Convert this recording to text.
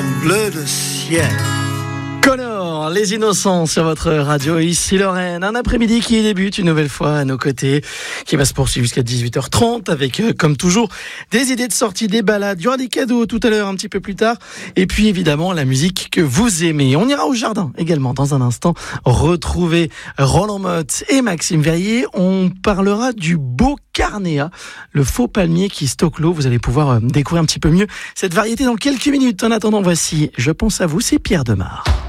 bleu de ciel. Connor, les innocents sur votre radio, ici Lorraine. Un après-midi qui débute une nouvelle fois à nos côtés, qui va se poursuivre jusqu'à 18h30 avec, comme toujours, des idées de sortie, des balades. Il y aura des cadeaux tout à l'heure, un petit peu plus tard. Et puis évidemment, la musique que vous aimez. On ira au jardin également dans un instant. Retrouver Roland Motte et Maxime Verrier. On parlera du beau Carnéa, le faux palmier qui stocke l'eau. Vous allez pouvoir découvrir un petit peu mieux cette variété dans quelques minutes. En attendant, voici Je pense à vous, c'est Pierre Demar.